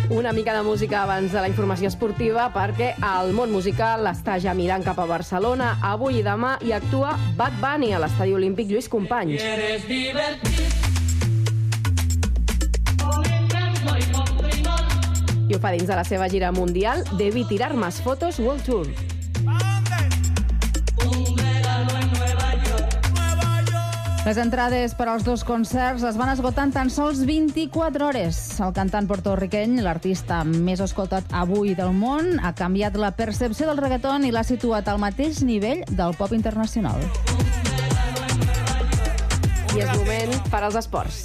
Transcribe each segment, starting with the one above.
Una mica de música abans de la informació esportiva perquè el món musical està ja mirant cap a Barcelona. Avui i demà hi actua Bad Bunny a l'Estadi Olímpic Lluís Companys. I ho fa dins de la seva gira mundial Debí tirar más fotos World Tour. Les entrades per als dos concerts es van esgotar en tan sols 24 hores. El cantant porto-riqueny, l'artista més escoltat avui del món, ha canviat la percepció del reggaeton i l'ha situat al mateix nivell del pop internacional. I és moment per als esports.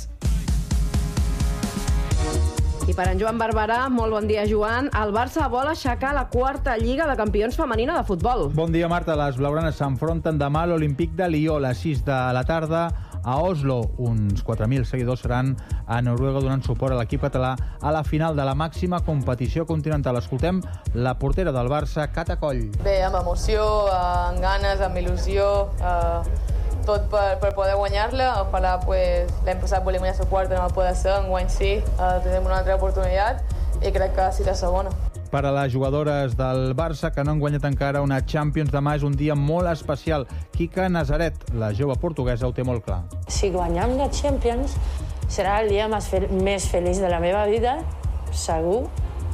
I per en Joan Barberà, molt bon dia, Joan. El Barça vol aixecar la quarta Lliga de Campions femenina de futbol. Bon dia, Marta. Les blaugranes s'enfronten demà a l'Olímpic de Lió a les 6 de la tarda a Oslo. Uns 4.000 seguidors seran a Noruega donant suport a l'equip català a la final de la màxima competició continental. Escoltem la portera del Barça, Cata Coll. Bé, amb emoció, amb ganes, amb il·lusió, tot per poder guanyar-la. Ojalà l'any passat volíem guanyar la quarta, no va poder ser, enguany sí, tenim una altra oportunitat i crec que sí la segona. Per a les jugadores del Barça que no han guanyat encara una Champions, demà és un dia molt especial. Quique Nazaret, la jove portuguesa, ho té molt clar. Si guanyem la Champions serà el dia més feliç de la meva vida, segur.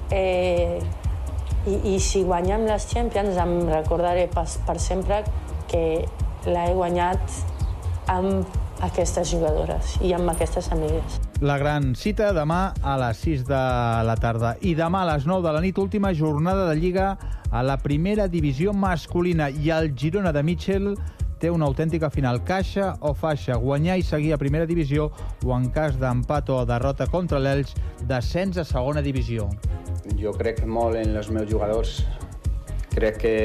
I si guanyem les Champions em recordaré per sempre que l'he guanyat amb aquestes jugadores i amb aquestes amigues. La gran cita demà a les 6 de la tarda. I demà a les 9 de la nit, última jornada de Lliga a la primera divisió masculina. I el Girona de Mitchell té una autèntica final. Caixa o faixa, guanyar i seguir a primera divisió o en cas d'empat o derrota contra l'Elx, descens a segona divisió. Jo crec molt en els meus jugadors. Crec que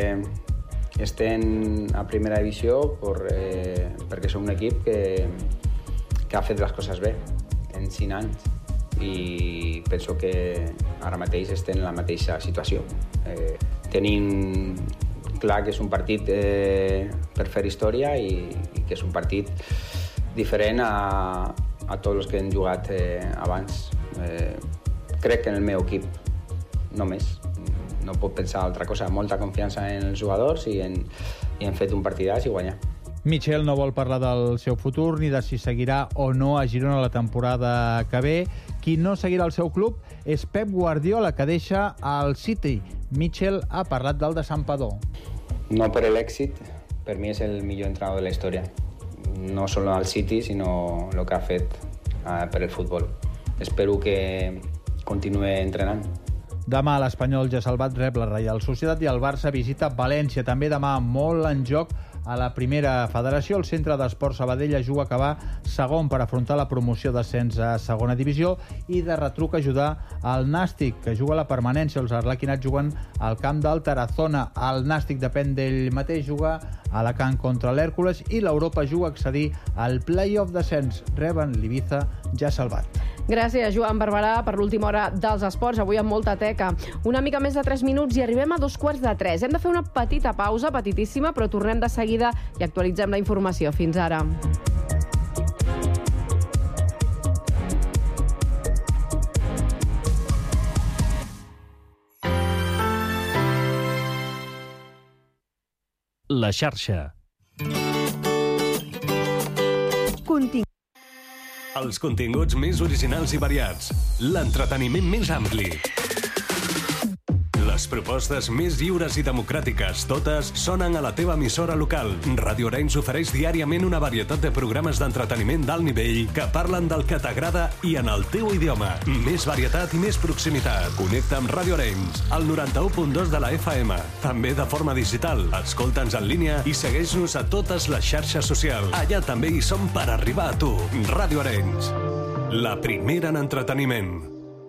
estem a primera divisió perquè som un equip que ha fet les coses bé en 5 anys i penso que ara mateix estem en la mateixa situació. Tenim clar que és un partit per fer història i que és un partit diferent a tots els que hem jugat abans. Crec en el meu equip, només. No puc pensar altra cosa. Molta confiança en els jugadors i hem fet un partidàs i guanyar. Mitchell no vol parlar del seu futur ni de si seguirà o no a Girona la temporada que ve. Qui no seguirà el seu club és Pep Guardiola, que deixa al City. Mitchell ha parlat del de Santpedor. No per l'èxit, per mi és el millor entrenador de la història. No solo al City, sinó el que ha fet per el futbol. Espero que continuï entrenant. Demà l'Espanyol ja salvat rep la Reial Societat i el Barça visita València. També demà molt en joc a la primera federació. El Centre d'Esport Sabadell juga a acabar segon per afrontar la promoció d'ascens a segona divisió i de retruc ajudar el Nàstic, que juga a la permanència. Els arlequinats juguen al camp del Tarazona. El Nàstic depèn d'ell mateix, juga a Alacant contra l'Hèrcules i l'Europa juga a accedir al play-off d'ascens. Reben l'Ibiza ja salvat. Gràcies, Joan Barberà, per l'última hora dels esports. Avui amb molta teca. Una mica més de 3 minuts i arribem a 2:45. Hem de fer una petita pausa, petitíssima, però tornem de seguida i actualitzem la informació. Fins ara. La xarxa. Els continguts més originals i variats. L'entreteniment més ampli. Les propostes més lliures i democràtiques, totes sonen a la teva emissora local. Ràdio Arenys ofereix diàriament una varietat de programes d'entreteniment d'alt nivell que parlen del que t'agrada i en el teu idioma. Més varietat i més proximitat. Connecta amb Ràdio Arenys, al 91.2 de la FM. També de forma digital. Escolta'ns en línia i segueix-nos a totes les xarxes socials. Allà també hi som per arribar a tu. Ràdio Arenys, la primera en entreteniment.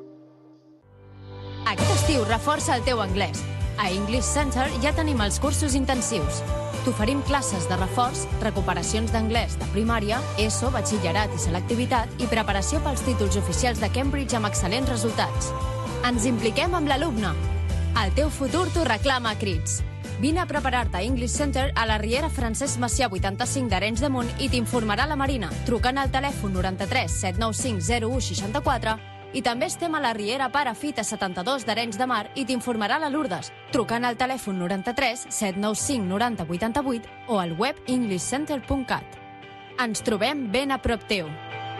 Aquest estiu reforça el teu anglès. A English Center ja tenim els cursos intensius. T'oferim classes de reforç, recuperacions d'anglès de primària, ESO, batxillerat i selectivitat i preparació pels títols oficials de Cambridge amb excel·lents resultats. Ens impliquem amb l'alumne. El teu futur t'ho reclama a crits. Vine a preparar-te a English Center a la Riera Francesc Macià 85 d'Arenys de Munt i t'informarà la Marina, trucant al telèfon 93 795 01 64 I també estem a la Riera Parafita 72 d'Arenys de Mar i t'informarà la Lourdes, trucant al telèfon 93 795 90 88 o al web englishcenter.cat. Ens trobem ben a prop teu.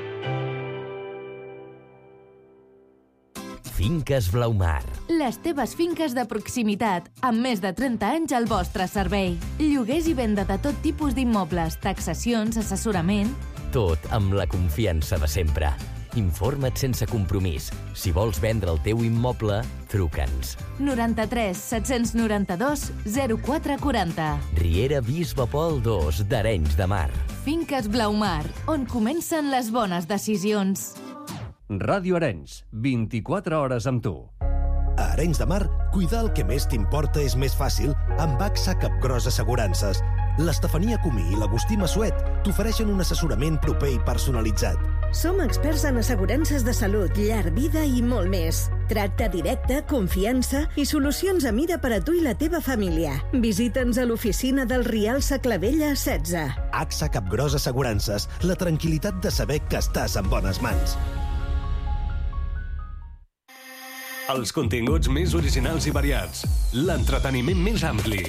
Finques Blaumar. Les teves finques de proximitat, amb més de 30 anys al vostre servei. Lloguers i venda de tot tipus d'immobles, taxacions, assessorament... Tot amb la confiança de sempre. Informa't sense compromís. Si vols vendre el teu immoble, truca'ns. 93 792 0440. Riera Bisbe Pol 2 d'Arenys de Mar. Finques Blaumar, on comencen les bones decisions. Ràdio Arenys, 24 hores amb tu. A Arenys de Mar, cuidar el que més t'importa és més fàcil amb AXA Capgros Assegurances. L'Estefania Comí i l'Agustí Massuet t'ofereixen un assessorament proper i personalitzat. Som experts en assegurances de salut, llar, vida i molt més. Tracte directe, confiança i solucions a mida per a tu i la teva família. Visita'ns a l'oficina del Rial Saclavella 16. AXA Capgros Assegurances, la tranquil·litat de saber que estàs en bones mans. Els continguts més originals i variats. L'entreteniment més ampli.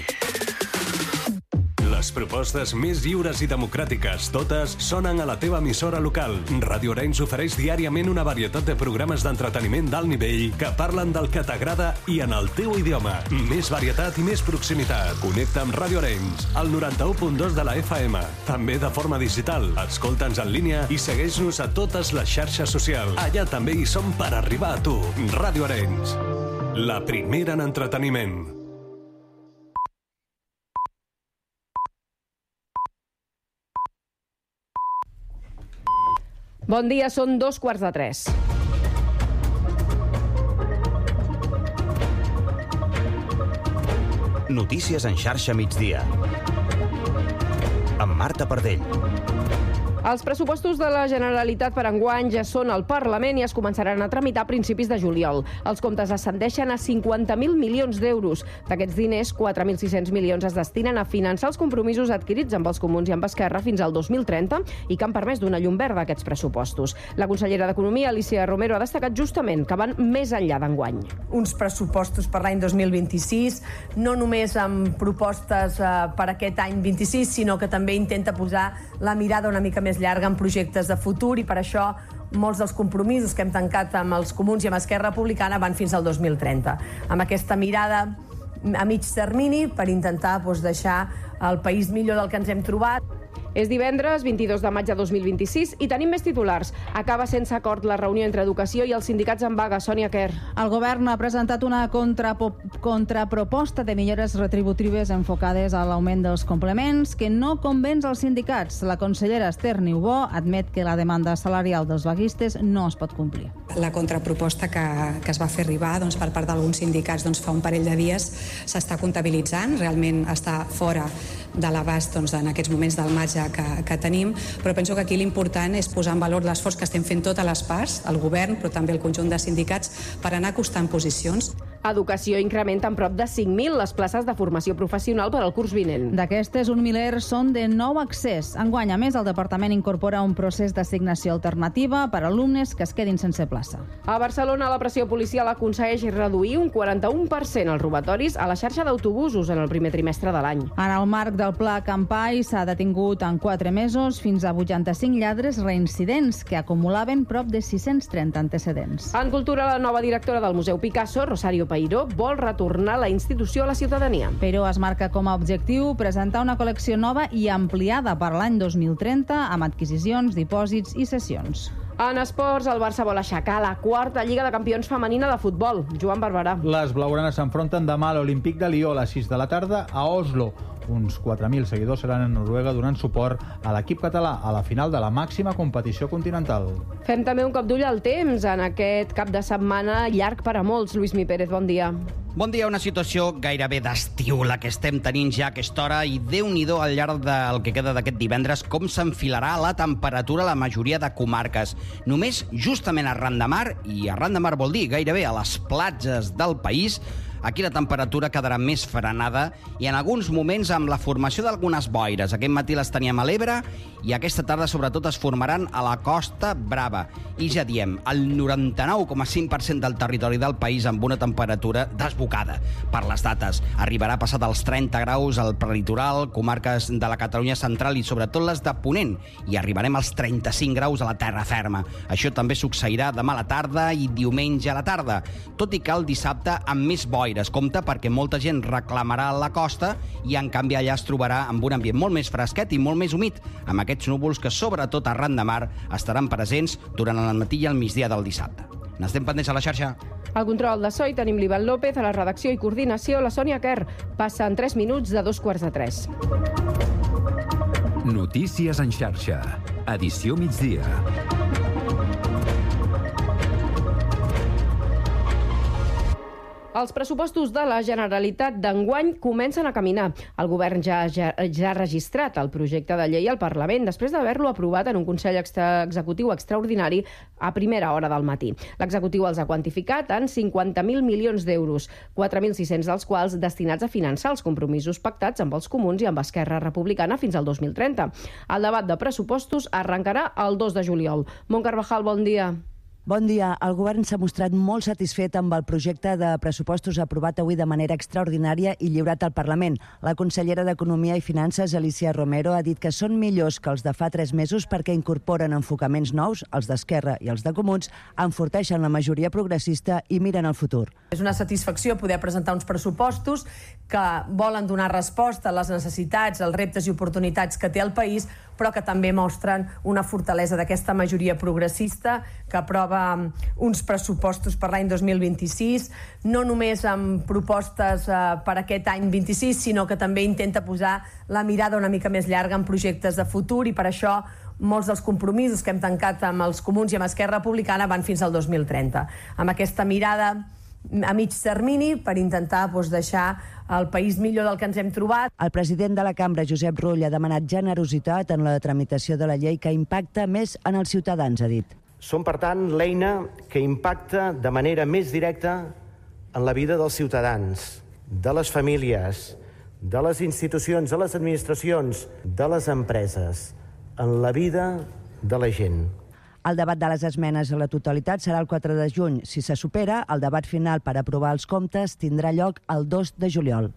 Les propostes més lliures i democràtiques, totes sonen a la teva emissora local. Ràdio Arenys ofereix diàriament una varietat de programes d'entreteniment d'alt nivell que parlen del que t'agrada i en el teu idioma. Més varietat i més proximitat. Connecta amb Ràdio Arenys, al 91.2 de la FM. També de forma digital. Escolta'ns en línia i segueix-nos a totes les xarxes socials. Allà també hi som per arribar a tu. Ràdio Arenys, la primera en entreteniment. Bon dia, són 2:15. Notícies en xarxa migdia. Amb Marta Pardell. Els pressupostos de la Generalitat per enguany ja són al Parlament i es començaran a tramitar a principis de juliol. Els comptes ascendeixen a 50.000 milions d'euros. D'aquests diners, 4.600 milions es destinen a finançar els compromisos adquirits amb els Comuns i amb Esquerra fins al 2030 i que han permès donar llum verda a aquests pressupostos. La consellera d'Economia, Alícia Romero, ha destacat justament que van més enllà d'enguany. Uns pressupostos per l'any 2026, no només amb propostes per aquest any 26, sinó que també intenta posar la mirada una mica més llarga en projectes de futur i per això molts dels compromisos que hem tancat amb els Comuns i amb Esquerra Republicana van fins al 2030. Amb aquesta mirada a mig termini per intentar deixar el país millor del que ens hem trobat. És divendres, 22 de maig de 2026, i tenim més titulars. Acaba sense acord la reunió entre Educació i els sindicats en vaga. Sònia Quer. El govern ha presentat una contraproposta de millores retributives enfocades a l'augment dels complements que no convenç els sindicats. La consellera Esther Niubó admet que la demanda salarial dels vaguistes no es pot complir. La contraproposta que es va fer arribar per part d'alguns sindicats fa un parell de dies s'està comptabilitzant, realment està fora de l'abast en aquests moments del marge que tenim, però penso que aquí l'important és posar en valor l'esforç que estem fent totes les parts, el govern, però també el conjunt de sindicats, per anar acostant posicions. Educació incrementa en prop de 5.000 les places de formació professional per al curs vinent. D'aquestes, un miler són de nou accés. Enguany, a més, el departament incorpora un procés d'assignació alternativa per a alumnes que es quedin sense plaça. A Barcelona, la pressió policial aconsegueix reduir un 41% els robatoris a la xarxa d'autobusos en el primer trimestre de l'any. En el marc del Pla Campai s'ha detingut en 4 mesos fins a 85 lladres reincidents que acumulaven prop de 630 antecedents. En cultura, la nova directora del Museu Picasso, Rosario Peiró, vol retornar la institució a la ciutadania. Peiró es marca com a objectiu presentar una col·lecció nova i ampliada per l'any 2030 amb adquisicions, dipòsits i cessions. En esports, el Barça vol aixecar la quarta Lliga de Campions femenina de futbol. Joan Barberà. Les blaugranes s'enfronten demà a l'Olímpic de Lió a les 6 de la tarda a Oslo. Uns 4.000 seguidors seran a Noruega donant suport a l'equip català a la final de la màxima competició continental. Fem també un cop d'ull al temps en aquest cap de setmana llarg per a molts. Lluís Mi Pérez, bon dia. Bon dia, una situació gairebé d'estiu la que estem tenint ja a aquesta hora i Déu-n'hi-do al llarg del que queda d'aquest divendres com s'enfilarà la temperatura a la majoria de comarques. Només justament arran de mar, i arran de mar vol dir gairebé a les platges del país, Aquí la temperatura quedarà més frenada i en alguns moments amb la formació d'algunes boires. Aquest matí les teníem a l'Ebre i aquesta tarda sobretot es formaran a la Costa Brava. I ja diem, el 99,5% del territori del país amb una temperatura desbocada per les dates. Arribarà a passar dels 30 graus al prelitoral, comarques de la Catalunya central i sobretot les de Ponent, i arribarem als 35 graus a la terra ferma. Això també succeirà demà a la tarda i diumenge a la tarda, tot i que el dissabte amb més boires. Compte perquè molta gent reclamarà la costa i en canvi allà es trobarà amb un ambient molt més fresquet i molt més humit, amb aquests núvols que sobretot arran de mar estaran presents durant el matí i el migdia del dissabte. N'estem pendents a la xarxa. Al control de so hi tenim l'Ivan López, a la redacció i coordinació la Sònia Kerr. Passen 3 minuts de 2:45. Notícies en xarxa. Edició migdia. Els pressupostos de la Generalitat d'enguany comencen a caminar. El govern ja ha registrat el projecte de llei al Parlament després d'haver-lo aprovat en un Consell Executiu extraordinari a primera hora del matí. L'executiu els ha quantificat en 50.000 milions d'euros, 4.600 dels quals destinats a finançar els compromisos pactats amb els comuns i amb Esquerra Republicana fins al 2030. El debat de pressupostos arrencarà el 2 de juliol. Mont Carvajal, bon dia. Bon dia. El govern s'ha mostrat molt satisfet amb el projecte de pressupostos aprovat avui de manera extraordinària i lliurat al Parlament. La consellera d'Economia i Finances, Alicia Romero, ha dit que són millors que els de fa 3 mesos perquè incorporen enfocaments nous, els d'Esquerra i els de Comuns, enforteixen la majoria progressista i miren al futur. És una satisfacció poder presentar uns pressupostos que volen donar resposta a les necessitats, als reptes i oportunitats que té el país, però que també mostren una fortalesa d'aquesta majoria progressista que aprova uns pressupostos per l'any 2026, no només amb propostes per aquest any 26, sinó que també intenta posar la mirada una mica més llarga en projectes de futur, i per això molts dels compromisos que hem tancat amb els comuns i amb Esquerra Republicana van fins al 2030. Amb aquesta mirada a mig termini per intentar deixar el país millor del que ens hem trobat. El president de la Cambra, Josep Rull, ha demanat generositat en la tramitació de la llei que impacta més en els ciutadans, ha dit. Són, per tant, l'eina que impacta de manera més directa en la vida dels ciutadans, de les famílies, de les institucions, de les administracions, de les empreses, en la vida de la gent. El debat de les esmenes a la totalitat serà el 4 de juny. Si se supera, el debat final per aprovar els comptes tindrà lloc el 2 de juliol.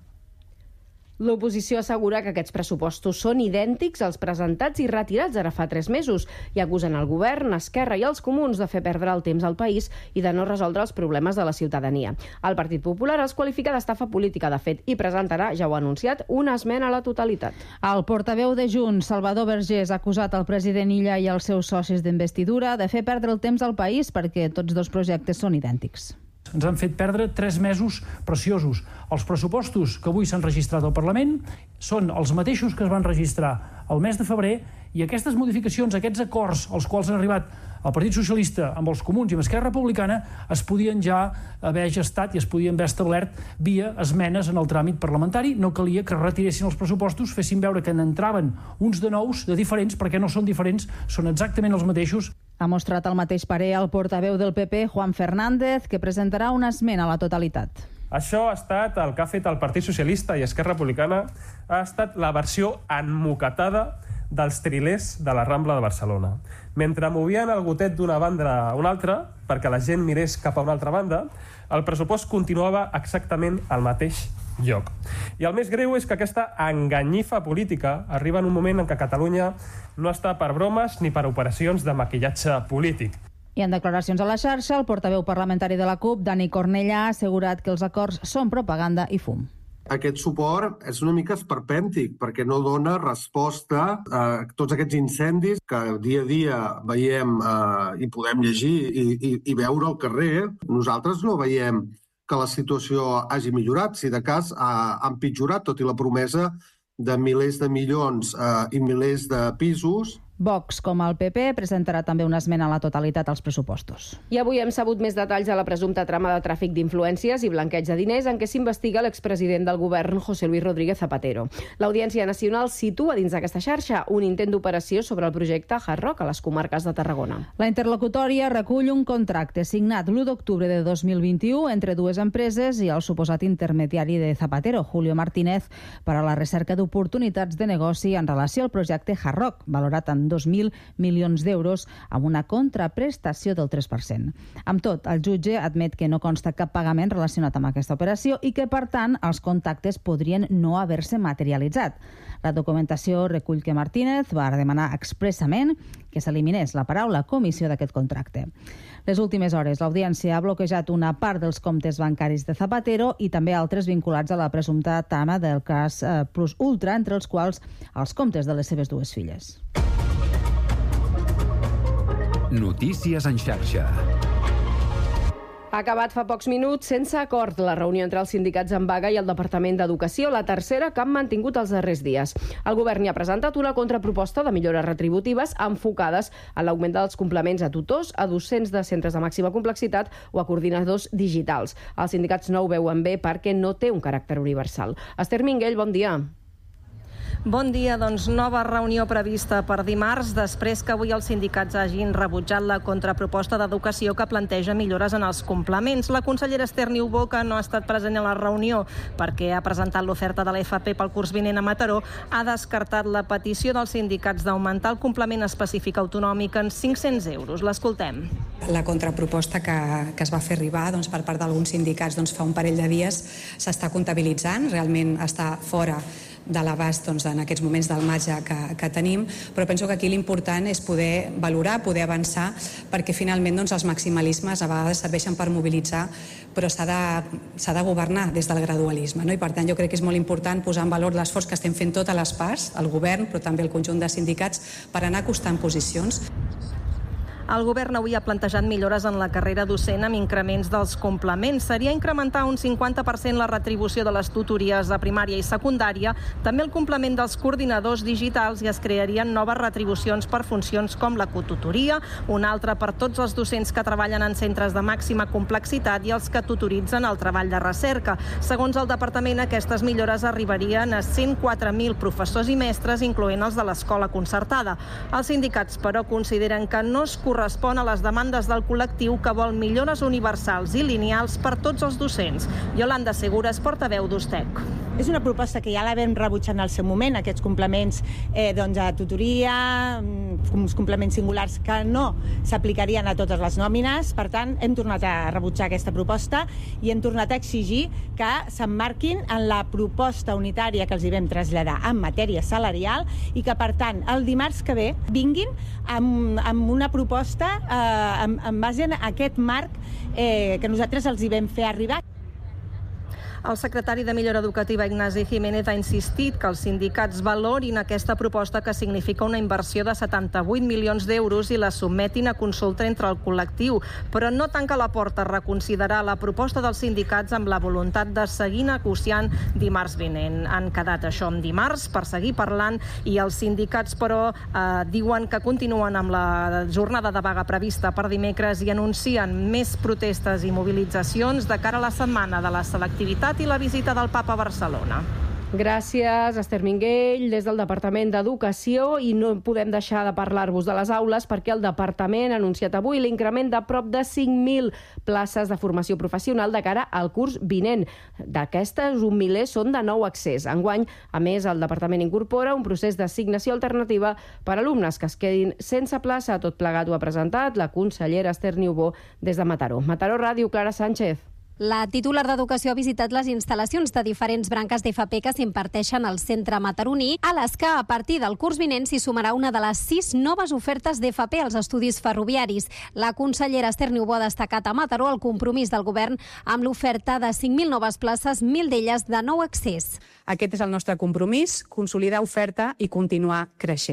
L'oposició assegura que aquests pressupostos són idèntics als presentats i retirats ara fa 3 mesos i acusen el govern, Esquerra i els comuns de fer perdre el temps al país i de no resoldre els problemes de la ciutadania. El Partit Popular els qualifica d'estafa política, de fet, i presentarà, ja ho ha anunciat, una esmena a la totalitat. El portaveu de Junts, Salvador Vergés, ha acusat el president Illa i els seus socis d'investidura de fer perdre el temps al país perquè tots dos projectes són idèntics. Ens han fet perdre 3 mesos preciosos. Els pressupostos que avui s'han registrat al Parlament són els mateixos que es van registrar el mes de febrer, i aquestes modificacions, aquests acords als quals han arribat el Partit Socialista amb els comuns i amb Esquerra Republicana es podien ja haver gestat i es podien haver establert via esmenes en el tràmit parlamentari. No calia que retiressin els pressupostos, fessin veure que n'entraven uns de nous, de diferents, perquè no són diferents, són exactament els mateixos. Ha mostrat el mateix parer el portaveu del PP, Juan Fernández, que presentarà una esmena a la totalitat. Això ha estat el que ha fet el Partit Socialista i Esquerra Republicana, ha estat la versió emmoquetada dels trilers de la Rambla de Barcelona. Mentre movien el gotet d'una banda a una altra, perquè la gent mirés cap a una altra banda, el pressupost continuava exactament al mateix lloc. I el més greu és que aquesta enganyifa política arriba en un moment en què Catalunya no està per bromes ni per operacions de maquillatge polític. I en declaracions a la xarxa, el portaveu parlamentari de la CUP, Dani Cornellà, ha assegurat que els acords són propaganda i fum. Aquest suport és una mica esperpèntic perquè no dona resposta a tots aquests incendis que dia a dia veiem i podem llegir i veure al carrer. Nosaltres no veiem que la situació hagi millorat, si de cas ha empitjorat, tot i la promesa de milers de milions i milers de pisos. Vox, com el PP, presentarà també una esmena a la totalitat als pressupostos. I avui hem sabut més detalls de la presumpta trama de tràfic d'influències i blanqueig de diners en què s'investiga l'expresident del govern, José Luis Rodríguez Zapatero. L'Audiència Nacional situa dins d'aquesta xarxa un intent d'operació sobre el projecte Hard Rock a les comarques de Tarragona. La interlocutòria recull un contracte signat l'1 d'octubre de 2021 entre dues empreses i el suposat intermediari de Zapatero, Julio Martínez, per a la recerca d'oportunitats de negoci en relació al projecte Hard Rock, valorat en 2.000 milions d'euros amb una contraprestació del 3%. Amb tot, el jutge admet que no consta cap pagament relacionat amb aquesta operació i que, per tant, els contactes podrien no haver-se materialitzat. La documentació recull que Martínez va demanar expressament que s'eliminés la paraula comissió d'aquest contracte. Les últimes hores, l'Audiència ha bloquejat una part dels comptes bancaris de Zapatero i també altres vinculats a la presumpta trama del cas Plus Ultra, entre els quals els comptes de les seves dues filles. Notícies en xarxa. Ha acabat fa pocs minuts sense acord la reunió entre els sindicats en vaga i el Departament d'Educació, la tercera que han mantingut els darrers dies. El govern hi ha presentat una contraproposta de millores retributives enfocades a l'augment dels complements a tutors, a docents de centres de màxima complexitat o a coordinadors digitals. Els sindicats no ho veuen bé perquè no té un caràcter universal. Esther Minguell, bon dia. Bon dia, doncs nova reunió prevista per dimarts, després que avui els sindicats hagin rebutjat la contraproposta d'Educació que planteja millores en els complements. La consellera Esther Niubó, que no ha estat present a la reunió perquè ha presentat l'oferta de l'FP pel curs vinent a Mataró, ha descartat la petició dels sindicats d'augmentar el complement específic autonòmic en 500 euros. L'escoltem. La contraproposta que es va fer arribar per part d'alguns sindicats fa un parell de dies s'està comptabilitzant, realment està fora de l'abast en aquests moments del marge que tenim, però penso que aquí l'important és poder valorar, poder avançar, perquè finalment els maximalismes a vegades serveixen per mobilitzar, però s'ha de governar des del gradualisme, no? I per tant jo crec que és molt important posar en valor l'esforç que estem fent totes les parts, el govern, però també el conjunt de sindicats, per anar acostant posicions. El govern avui ha plantejat millores en la carrera docent amb increments dels complements. Seria incrementar un 50% la retribució de les tutories a primària i secundària, també el complement dels coordinadors digitals i es crearien noves retribucions per funcions com la cotutoria, una altra per tots els docents que treballen en centres de màxima complexitat i els que tutoritzen el treball de recerca. Segons el departament, aquestes millores arribarien a 104.000 professors i mestres, incloent els de l'escola concertada. Els sindicats, però, consideren que no es correspon a les demandes del col·lectiu que vol millores universals i lineals per tots els docents. Yolanda Segura és portaveu d'Ustec. És una proposta que ja la vam rebutjar en el seu moment, aquests complements a tutoria, uns complements singulars que no s'aplicarien a totes les nòmines. Per tant, hem tornat a rebutjar aquesta proposta i hem tornat a exigir que s'emmarquin en la proposta unitària que els hi vam traslladar en matèria salarial i que, per tant, el dimarts que ve vinguin amb una proposta en base a aquest marc que nosaltres els hi vam fer arribar. El secretari de Millora Educativa, Ignasi Jiménez, ha insistit que els sindicats valorin aquesta proposta que significa una inversió de 78 milions d'euros i la sotmetin a consulta entre el col·lectiu, però no tanca la porta a reconsiderar la proposta dels sindicats amb la voluntat de seguir negociant dimarts vinent. Han quedat això en dimarts per seguir parlant i els sindicats, però, diuen que continuen amb la jornada de vaga prevista per dimecres i anuncien més protestes i mobilitzacions de cara a la setmana de la selectivitat i la visita del Papa a Barcelona. Gràcies, Esther Minguell, des del Departament d'Educació, i no podem deixar de parlar-vos de les aules perquè el Departament ha anunciat avui l'increment de prop de 5.000 places de formació professional de cara al curs vinent. D'aquestes, un miler són de nou accés. Enguany, a més, el Departament incorpora un procés d'assignació alternativa per a alumnes que es quedin sense plaça. Tot plegat ho ha presentat la consellera Esther Niubó des de Mataró. Mataró Ràdio, Clara Sánchez. La titular d'Educació ha visitat les instal·lacions de diferents branques d'FP que s'imparteixen al centre mataroní, a les que a partir del curs vinent s'hi sumarà una de les 6 noves ofertes d'FP als estudis ferroviaris. La consellera Esther Niubó ha destacat a Mataró el compromís del govern amb l'oferta de 5.000 noves places, 1.000 d'elles de nou accés. Aquest és el nostre compromís, consolidar oferta i continuar creixent.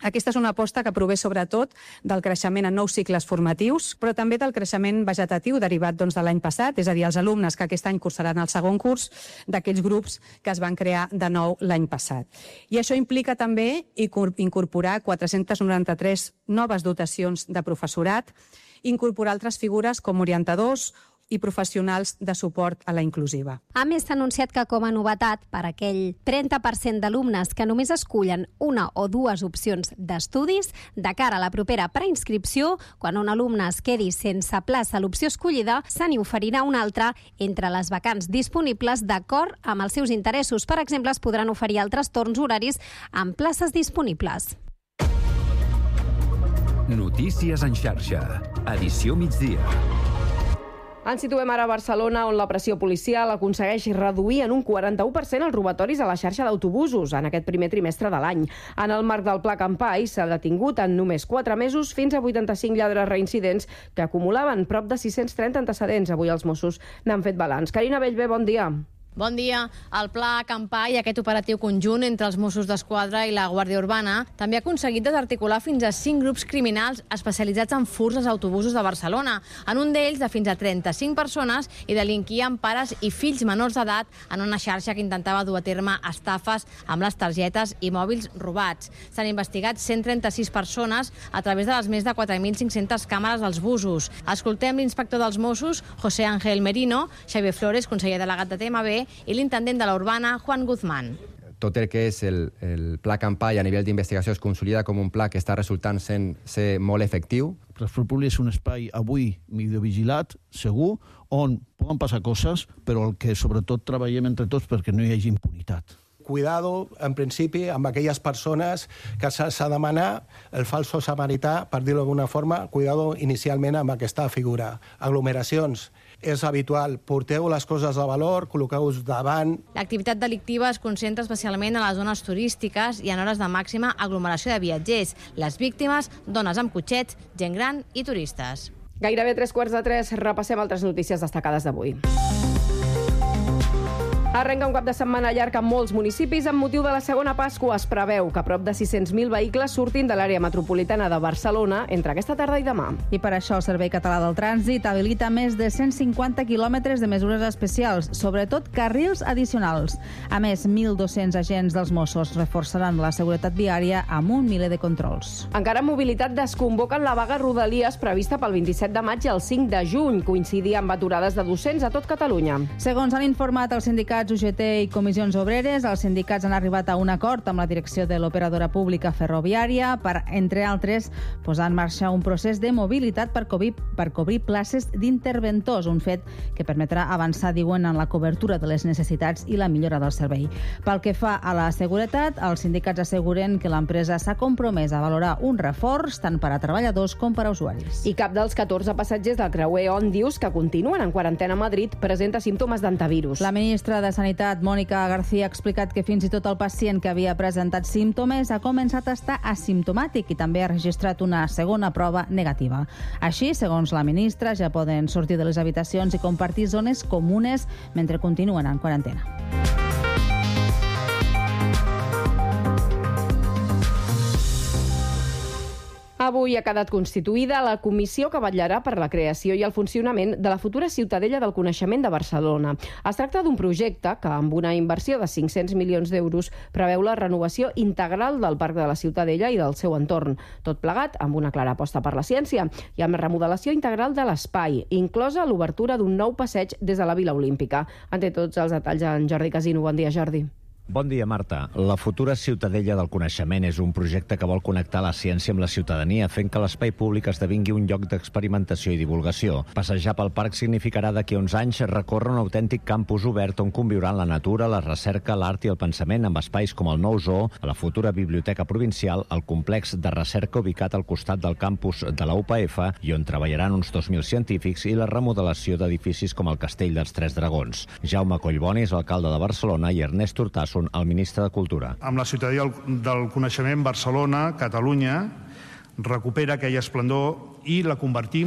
Aquesta és una aposta que prové sobretot del creixement en nous cicles formatius, però també del creixement vegetatiu derivat de l'any passat, és a dir, els alumnes que aquest any cursaran el segon curs d'aquells grups que es van crear de nou l'any passat. I això implica també incorporar 493 noves dotacions de professorat, incorporar altres figures com orientadors i professionals de suport a la inclusiva. A més, s'ha anunciat que com a novetat, per aquell 30% d'alumnes que només escullen una o dues opcions d'estudis, de cara a la propera preinscripció, quan un alumne es quedi sense plaça a l'opció escollida, se n'hi oferirà una altra entre les vacants disponibles d'acord amb els seus interessos. Per exemple, es podran oferir altres torns horaris amb places disponibles. Notícies en xarxa. Edició migdia. Ens situem ara a Barcelona, on la pressió policial aconsegueix reduir en un 41% els robatoris a la xarxa d'autobusos en aquest primer trimestre de l'any. En el marc del Pla Campai s'ha detingut en només 4 mesos fins a 85 lladres reincidents que acumulaven prop de 630 antecedents. Avui els Mossos n'han fet balanç. Carina Bellver, bon dia. Bon dia. El Pla Campai, aquest operatiu conjunt entre els Mossos d'Esquadra i la Guàrdia Urbana, també ha aconseguit desarticular fins a 5 grups criminals especialitzats en furts als autobusos de Barcelona. En un d'ells, de fins a 35 persones, i delinquien pares i fills menors d'edat en una xarxa que intentava dur a terme estafes amb les targetes i mòbils robats. S'han investigat 136 persones a través de les més de 4.500 càmeres als busos. Escoltem l'inspector dels Mossos, José Ángel Merino, Xavier Flores, conseller delegat de TMB, i l'intendent de la Urbana, Juan Guzmán. Tot el que és el Pla Campai a nivell d'investigació es consolida com un pla que està resultant ser molt efectiu. El transport públic és un espai avui videovigilat, segur, on poden passar coses, però el que sobretot treballem entre tots perquè no hi hagi impunitat. Cuidado, en principi, amb aquelles persones que s'ha de demanar el falso samarità, per dir-ho d'alguna forma, cuidado inicialment amb aquesta figura. Aglomeracions. És habitual, porteu les coses de valor, col·loqueu-vos davant. L'activitat delictiva es concentra especialment a les zones turístiques i en hores de màxima aglomeració de viatgers. Les víctimes, dones amb cotxets, gent gran i turistes. Gairebé 3:45, repassem altres notícies destacades d'avui. Arrenca un cap de setmana llarg en molts municipis amb motiu de la segona Pasqua. Es preveu que prop de 600.000 vehicles surtin de l'àrea metropolitana de Barcelona entre aquesta tarda i demà. I per això el Servei Català del Trànsit habilita més de 150 quilòmetres de mesures especials, sobretot carrils addicionals. A més, 1.200 agents dels Mossos reforçaran la seguretat viària amb un miler de controls. Encara en mobilitat desconvoquen la vaga Rodalies prevista pel 27 de maig i el 5 de juny, coincidir amb aturades de docents a tot Catalunya. Segons han informat els sindicats UGT i Comissions Obreres, els sindicats han arribat a un acord amb la direcció de l'operadora pública ferroviària per, entre altres, posar en marxa un procés de mobilitat per cobrir places d'interventors, un fet que permetrà avançar, diuen, en la cobertura de les necessitats i la millora del servei. Pel que fa a la seguretat, els sindicats asseguren que l'empresa s'ha compromès a valorar un reforç tant per a treballadors com per a usuaris. I cap dels 14 passatgers del creuer Òndius que continuen en quarantena a Madrid presenta símptomes d'antivirus. La ministra de Sanitat, Mònica García, ha explicat que fins i tot el pacient que havia presentat símptomes ha començat a estar asimptomàtic i també ha registrat una segona prova negativa. Així, segons la ministra, ja poden sortir de les habitacions i compartir zones comunes mentre continuen en quarantena. Avui ha quedat constituïda la comissió que vetllarà per la creació i el funcionament de la futura Ciutadella del Coneixement de Barcelona. Es tracta d'un projecte que, amb una inversió de 500 milions d'euros, preveu la renovació integral del Parc de la Ciutadella i del seu entorn. Tot plegat amb una clara aposta per la ciència i amb remodelació integral de l'espai, inclosa l'obertura d'un nou passeig des de la Vila Olímpica. En té tots els detalls en Jordi Casino. Bon dia, Jordi. Bon dia, Marta. La futura Ciutadella del Coneixement és un projecte que vol connectar la ciència amb la ciutadania, fent que l'espai públic esdevingui un lloc d'experimentació i divulgació. Passejar pel parc significarà d'aquí a uns anys recórrer un autèntic campus obert on conviuran la natura, la recerca, l'art i el pensament amb espais com el nou zoo, la futura Biblioteca Provincial, el complex de recerca ubicat al costat del campus de la UPF i on treballaran uns 2.000 científics i la remodelació d'edificis com el Castell dels Tres Dragons. Jaume Collboni és alcalde de Barcelona i Ernest Hurtàs, el ministre de Cultura. Amb la Ciutadella del Coneixement, Barcelona, Catalunya, recupera aquell esplendor i la convertim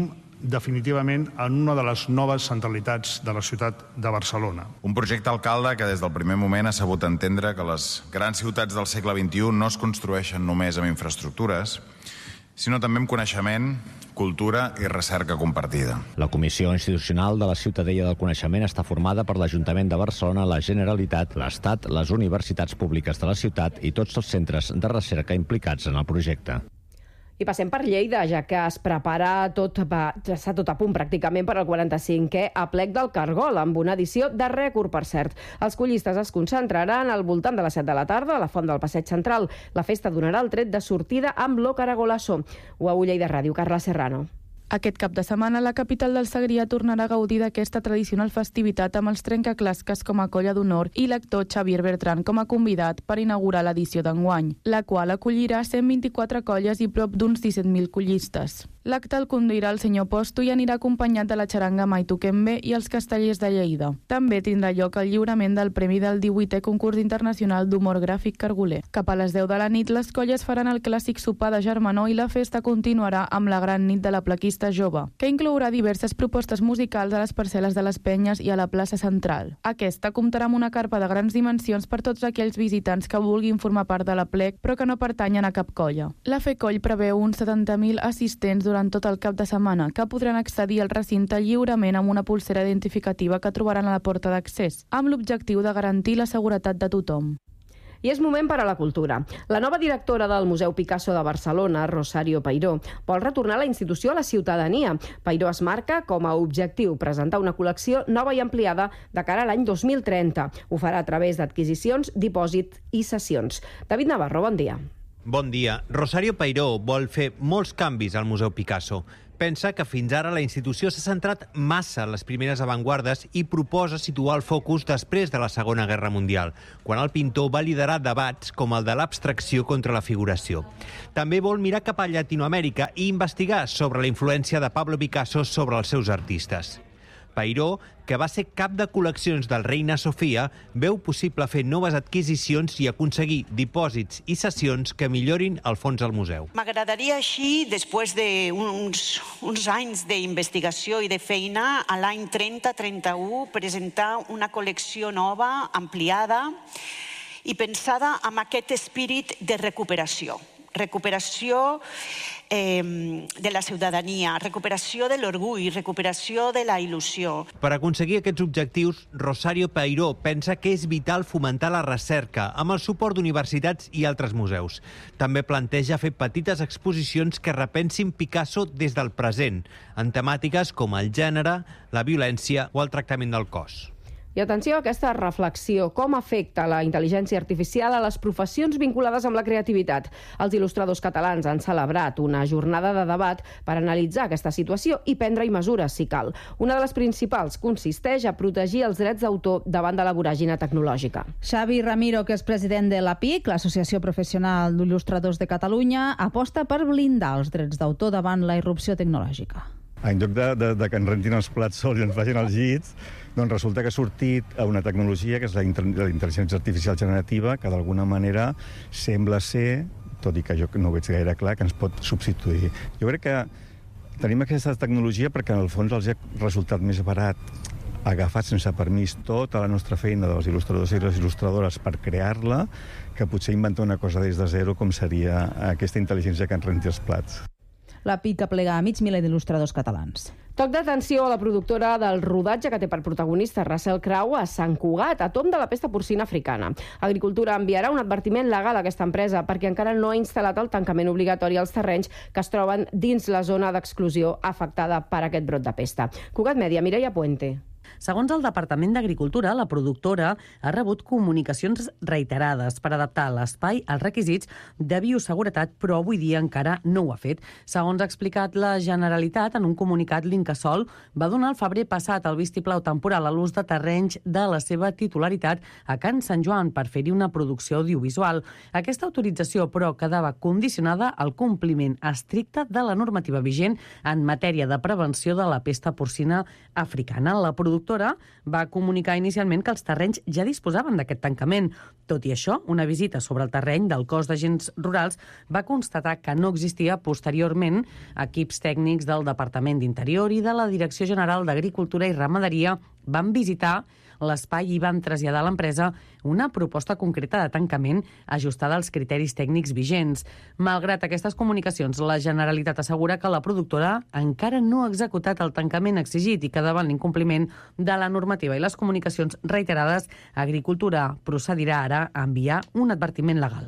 definitivament en una de les noves centralitats de la ciutat de Barcelona. Un projecte alcalde que des del primer moment ha sabut entendre que les grans ciutats del segle XXI no es construeixen només amb infraestructures, sinó també amb coneixement, cultura i recerca compartida. La Comissió Institucional de la Ciutadella del Coneixement està formada per l'Ajuntament de Barcelona, la Generalitat, l'Estat, les universitats públiques de la ciutat i tots els centres de recerca implicats en el projecte. I passem per Lleida, ja que es prepara està tot a punt pràcticament per al 45è aplec del Cargol, amb una edició de rècord, per cert. Els collistes es concentraran al voltant de les 7 de la tarda a la Font del Passeig Central. La festa donarà el tret de sortida amb l'Ocaragolaçó. UAU Lleida Ràdio, Carla Serrano. Aquest cap de setmana, la capital del Segrià tornarà a gaudir d'aquesta tradicional festivitat amb els trencaclasques com a colla d'honor i l'actor Xavier Bertran com a convidat per inaugurar l'edició d'enguany, la qual acollirà 124 colles i prop d'uns 17.000 collistes. L'acte el conduirà el senyor Posto i anirà acompanyat de la xaranga Maituquembe i els castellers de Lleida. També tindrà lloc el lliurament del premi del 18è concurs internacional d'humor gràfic cargoler. Cap a les 10 de la nit, les colles faran el clàssic sopar de germanor i la festa continuarà amb la gran nit de la plaquista jove, que inclourà diverses propostes musicals a les parcel·les de les Penyes i a la plaça Central. Aquesta comptarà amb una carpa de grans dimensions per tots aquells visitants que vulguin formar part de l'aplec però que no pertanyen a cap colla. La FEColl preveu uns 70.000 assistents durant tot el cap de setmana, que podran accedir al recinte lliurement amb una pulsera identificativa que trobaran a la porta d'accés, amb l'objectiu de garantir la seguretat de tothom. I és moment per a la cultura. La nova directora del Museu Picasso de Barcelona, Rosario Peiró, vol retornar la institució a la ciutadania. Peiró es marca com a objectiu presentar una col·lecció nova i ampliada de cara a l'any 2030. Ho farà a través d'adquisicions, dipòsit i sessions. David Navarro, bon dia. Bon dia. Rosario Peiró vol fer molts canvis al Museu Picasso. Pensa que fins ara la institució s'ha centrat massa en les primeres avantguardes i proposa situar el focus després de la Segona Guerra Mundial, quan el pintor va liderar debats com el de l'abstracció contra la figuració. També vol mirar cap a Llatinoamèrica i investigar sobre la influència de Pablo Picasso sobre els seus artistes. Peiró, que va ser cap de col·leccions del Reina Sofia, veu possible fer noves adquisicions i aconseguir dipòsits i sessions que millorin el fons del museu. M'agradaria així, després d'uns anys d'investigació i de feina, a l'any 30-31 presentar una col·lecció nova, ampliada i pensada amb aquest espírit de recuperació. Recuperació de la ciutadania, recuperació de l'orgull, recuperació de la il·lusió. Per aconseguir aquests objectius, Rosario Peiró pensa que és vital fomentar la recerca amb el suport d'universitats i altres museus. També planteja fer petites exposicions que repensin Picasso des del present, en temàtiques com el gènere, la violència o el tractament del cos. I atenció a aquesta reflexió. Com afecta la intel·ligència artificial a les professions vinculades amb la creativitat? Els il·lustradors catalans han celebrat una jornada de debat per analitzar aquesta situació i prendre-hi mesures, si cal. Una de les principals consisteix a protegir els drets d'autor davant de la voràgina tecnològica. Xavi Ramiro, que és president de l'APIC, l'Associació Professional d'Il·lustradors de Catalunya, aposta per blindar els drets d'autor davant la irrupció tecnològica. En lloc de que ens rentin els plats sols i ens facin els llits, doncs resulta que ha sortit una tecnologia que és la intel·ligència artificial generativa, que d'alguna manera sembla ser, tot i que jo no ho veig gaire clar, que ens pot substituir. Jo crec que tenim aquesta tecnologia perquè en el fons els ha resultat més barat agafar sense permís tota la nostra feina dels il·lustradors i les il·lustradores per crear-la, que potser inventar una cosa des de zero com seria aquesta intel·ligència que ens renti els plats. La PIC aplega a mig miler d'il·lustradors catalans. Toc d'atenció a la productora del rodatge que té per protagonista Russell Crowe a Sant Cugat, a tomb de la pesta porcina africana. Agricultura enviarà un advertiment legal a aquesta empresa perquè encara no ha instal·lat el tancament obligatori als terrenys que es troben dins la zona d'exclusió afectada per aquest brot de pesta. Cugat Mèdia, Mireia Puente. Segons el Departament d'Agricultura, la productora ha rebut comunicacions reiterades per adaptar l'espai als requisits de bioseguretat, però avui dia encara no ho ha fet. Segons ha explicat la Generalitat, en un comunicat, l'Incasòl va donar el febrer passat el vistiplau temporal a l'ús de terrenys de la seva titularitat a Can Sant Joan per fer-hi una producció audiovisual. Aquesta autorització, però, quedava condicionada al compliment estricte de la normativa vigent en matèria de prevenció de la pesta porcina africana. La productora productora va comunicar inicialment que els terrenys ja disposaven d'aquest tancament. Tot i això, una visita sobre el terreny del cos d'agents rurals va constatar que no existia posteriorment. Equips tècnics del Departament d'Interior i de la Direcció General d'Agricultura i Ramaderia van visitar l'espai i van traslladar a l'empresa una proposta concreta de tancament ajustada als criteris tècnics vigents. Malgrat aquestes comunicacions, la Generalitat assegura que la productora encara no ha executat el tancament exigit i que davant l'incompliment de la normativa i les comunicacions reiterades, Agricultura procedirà ara a enviar un advertiment legal.